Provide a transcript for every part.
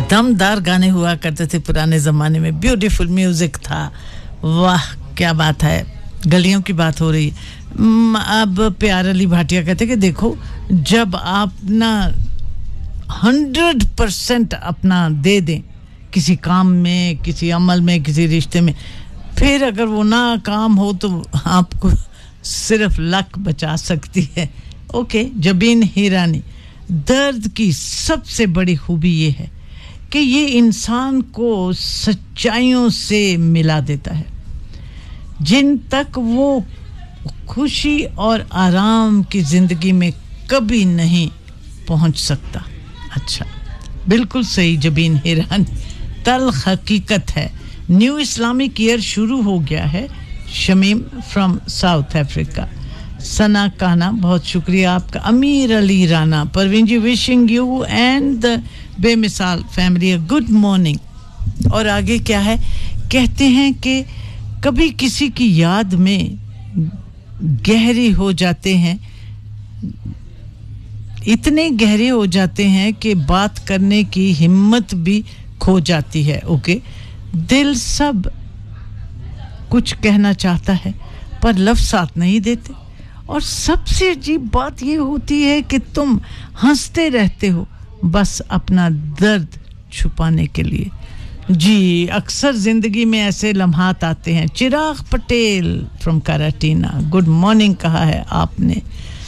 दमदार गाने हुआ करते थे पुराने ज़माने में, ब्यूटीफुल म्यूज़िक था। वाह क्या बात है, गलियों की बात हो रही है। अब प्यार अली भाटिया कहते कि देखो, जब आप ना 100% अपना दे दें किसी काम में, किसी अमल में, किसी रिश्ते में, फिर अगर वो ना काम हो तो आपको सिर्फ लक बचा सकती है। ओके, जबीन हिरानी। दर्द की सबसे बड़ी खूबी ये है कि ये इंसान को सच्चाइयों से मिला देता है जिन तक वो खुशी और आराम की जिंदगी में कभी नहीं पहुंच सकता। अच्छा, बिल्कुल सही जबीन हिरानी, तल्ख हकीकत है। न्यू इस्लामिक ईयर शुरू हो गया है। Shamim from south Africa. सना कहना बहुत शुक्रिया आपका। अमीर Ali Rana, Parveen ji wishing you and the बेमिसाल फैमिली अ गुड मॉर्निंग। और आगे क्या है, कहते हैं कि कभी किसी की याद में गहरे हो जाते हैं, इतने गहरे हो जाते हैं कि बात करने की हिम्मत भी खो जाती है। ओके, दिल सब कुछ कहना चाहता है पर लफ्ज़ साथ नहीं देते, और सबसे अजीब बात ये होती है कि तुम हंसते रहते हो बस अपना दर्द छुपाने के लिए। जी, अक्सर जिंदगी में ऐसे लम्हात आते हैं। चिराग पटेल फ्रॉम कराटीना, गुड मॉर्निंग कहा है आपने।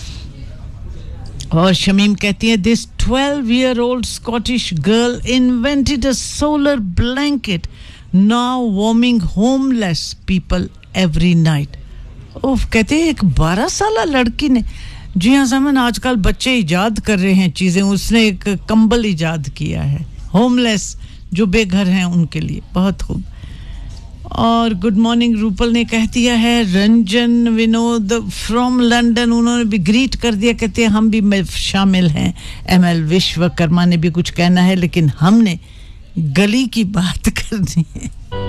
और शमीम कहती है this 12-year-old Scottish girl invented a solar blanket, now warming homeless people every night. ओफ, कहते हैं एक 12 साल लड़की ने, जी हाँ समन, आजकल बच्चे इजाद कर रहे हैं चीज़ें, उसने एक कंबल इजाद किया है होमलेस, जो बेघर हैं उनके लिए। बहुत खूब। और गुड मॉर्निंग रूपल ने कह दिया है। रंजन विनोद फ्रॉम लंदन, उन्होंने भी ग्रीट कर दिया, कहते हैं हम भी शामिल हैं। ML विश्वकर्मा ने भी कुछ कहना है, लेकिन हमने गली की बात करनी है।